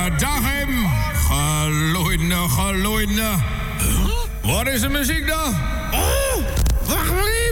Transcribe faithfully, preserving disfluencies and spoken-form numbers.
dag hem. Geloeide, geloeide. Huh? Wat is de muziek dan? Oh, wacht maar